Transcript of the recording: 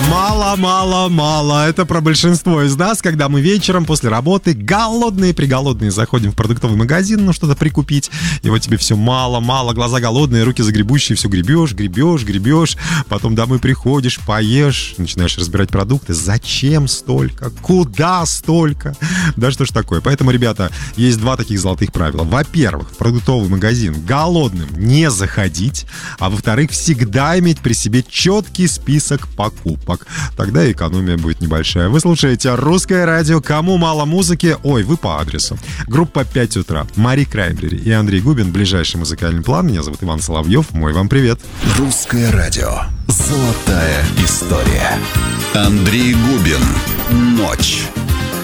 Мало. Это про большинство из нас, когда мы вечером после работы голодные-приголодные заходим в продуктовый магазин, что-то прикупить, и вот тебе все мало, глаза голодные, руки загребущие, все гребешь, потом домой приходишь, поешь, начинаешь разбирать продукты. Зачем столько? Куда столько? Да что ж такое? Поэтому, ребята, есть два таких золотых правила. Во-первых, в продуктовый магазин голодным не заходить, а во-вторых, всегда иметь при себе четкий список покупок. Тогда экономия будет небольшая. Вы слушаете «Русское радио». Кому мало музыки? Ой, вы по адресу. Группа «5 утра». Мари Краймбрери и Андрей Губин. Ближайший музыкальный план. Меня зовут Иван Соловьев. Мой вам привет. «Русское радио». Золотая история. Андрей Губин. Ночь.